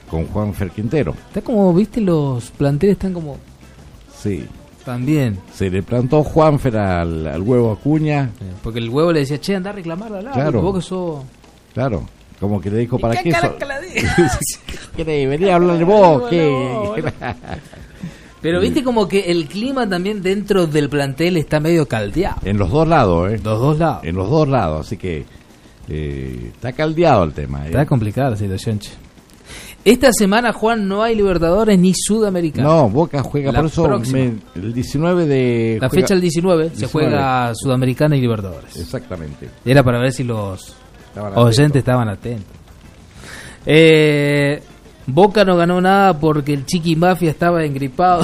con Juanfer Quintero. Está como, viste, los planteles están como... Sí. También. Se le plantó Juanfer al Huevo Acuña. Porque el Huevo le decía, che, anda a reclamar al árbitro, claro. vos que sos... Claro, como que le dijo, ¿para qué sos? ¿Querés venir a hablar de vos? ¿Qué? Pero viste como que el clima también dentro del plantel está medio caldeado. En los dos lados, Los dos lados. En los dos lados, así que está caldeado el tema. Está complicada la situación, che. Esta semana, Juan, no hay Libertadores ni Sudamericana. No, Boca juega, La por eso el 19 de... La fecha del 19 se juega Sudamericana y Libertadores. Exactamente. Era para ver si los oyentes estaban atentos. Boca no ganó nada porque el Chiqui Mafia estaba engripado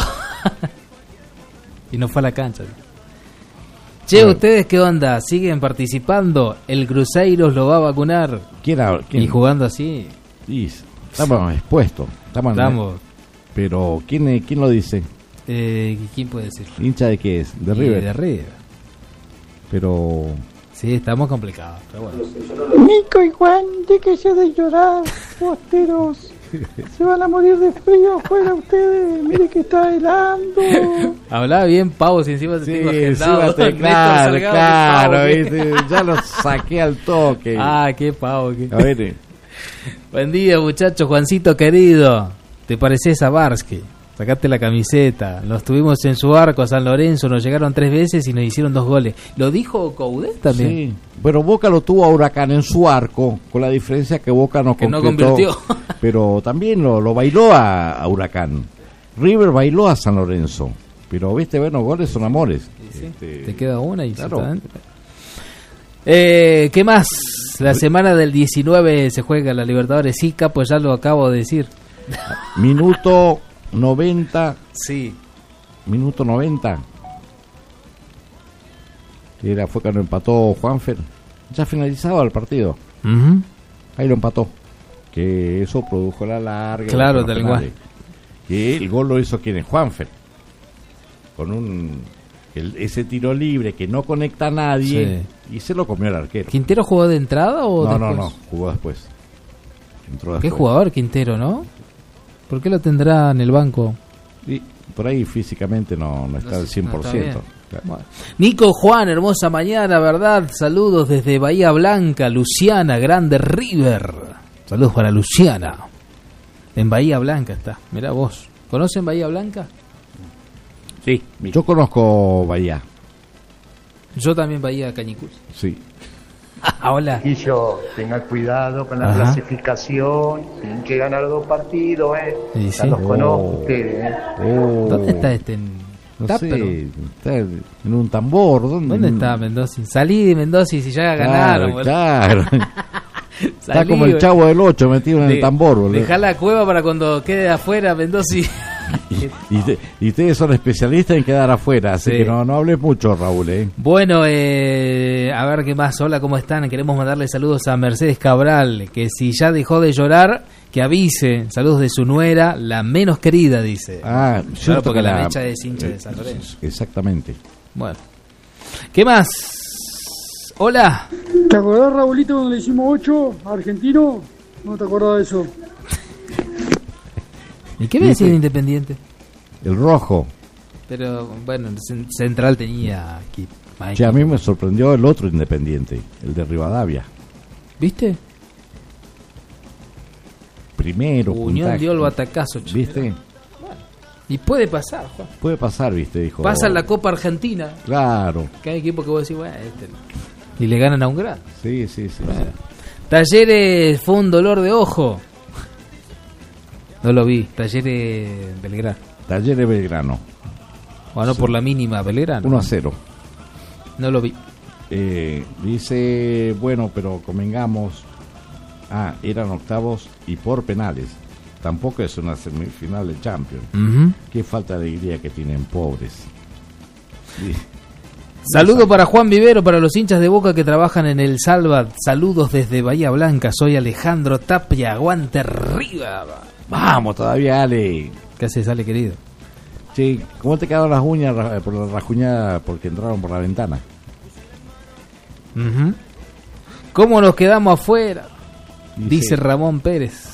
y no fue a la cancha. Che, bueno. ¿Ustedes qué onda? ¿Siguen participando? ¿El Cruzeiro lo va a vacunar? ¿Quién? Y jugando así. Estamos expuestos. Estamos. Pero ¿quién lo dice? ¿Quién puede decir? ¿Hincha de qué es? ¿De River? De River. Pero... Sí, estamos complicados. Pero bueno. Nico y Juan, déjense de llorar, posteros. Se van a morir de frío afuera ustedes. Mire que está helando. Hablaba bien Pavo, si encima se tengo agendado. Claro, ya lo saqué al toque. Qué Pavo. A ver. Buen día, muchachos. Juancito querido, ¿te pareces a Barsky? Sacate la camiseta. Nos tuvimos en su arco a San Lorenzo, nos llegaron 3 veces y nos hicieron 2 goles. ¿Lo dijo Coudet también? Sí, pero Boca lo tuvo a Huracán en su arco, con la diferencia que Boca no convirtió. Pero también lo bailó a Huracán. River bailó a San Lorenzo. Pero, viste, bueno, goles son amores. Sí. Te queda una y claro. ¿Qué más? La semana del 19 se juega la Libertadores. Sí, Capo, ya lo acabo de decir. Minuto 90. Sí. Minuto 90. Fue cuando empató Juanfer. Ya finalizaba el partido. Uh-huh. Ahí lo empató. Que eso produjo la larga. Claro, tal igual. Que el gol lo hizo ¿quién es? Juanfer. Con ese tiro libre que no conecta a nadie. Sí. Y se lo comió el arquero. ¿Quintero jugó de entrada o después? No, jugó después. Entró después. Qué jugador Quintero, ¿no? ¿Por qué lo tendrá en el banco? Y por ahí físicamente no está al 100%. Claro. Bueno. Nico, Juan, hermosa mañana, ¿verdad? Saludos desde Bahía Blanca, Luciana, grande River. Saludos para Luciana. En Bahía Blanca está, mirá vos. ¿Conocen Bahía Blanca? Sí. Yo conozco Bahía. Yo también Bahía Cañicul. Sí. Hola. Y yo, tenga cuidado con la clasificación, tienen que ganar 2 partidos, Sí, ya los conozco ustedes, ¿Dónde está no sé, está en un tambor. ¿Dónde está Mendoza? Salí de Mendoza y si ya ganaron. Claro. Está como el Chavo del 8 metido en el tambor, boludo. Dejá la cueva para cuando quede afuera Mendoza. Y ustedes son especialistas en quedar afuera, así que no hables mucho, Raúl. Bueno, a ver qué más. Hola, ¿cómo están? Queremos mandarle saludos a Mercedes Cabral, que si ya dejó de llorar, que avise. Saludos de su nuera, la menos querida, dice. Claro, porque la mecha es hincha de San Lorenzo. Exactamente. Bueno, ¿qué más? Hola. ¿Te acordás, Raulito, cuando le hicimos 8 a Argentino? ¿No te acordás de eso? ¿Y qué me decía de Independiente? El rojo. Pero bueno, Central tenía aquí. A mí me sorprendió el otro Independiente, el de Rivadavia. ¿Viste? Primero. Unión dio el batacazo, chico. ¿Viste? Bueno, y puede pasar, Juan. Puede pasar, ¿viste? Dijo. Pasa en la Copa Argentina. Claro. Que hay equipo que vos decís, bueno, y le ganan a un gran. Sí. Bueno. Talleres fue un dolor de ojo. No lo vi. Talleres Belgrano. Talleres Belgrano. Bueno, por la mínima Belgrano. 1-0. No lo vi. Dice, bueno, pero convengamos. Eran octavos y por penales. Tampoco es una semifinal de Champions. Uh-huh. Qué falta de alegría que tienen, pobres. Sí. Saludo para Juan Vivero, para los hinchas de Boca que trabajan en el Salvat. Saludos desde Bahía Blanca. Soy Alejandro Tapia. Aguante arriba. Vamos todavía, Ale. ¿Qué haces, Ale, querido? Sí, ¿cómo te quedaron las uñas por la rajuñada porque entraron por la ventana? Uh-huh. ¿Cómo nos quedamos afuera? Dice Ramón Pérez.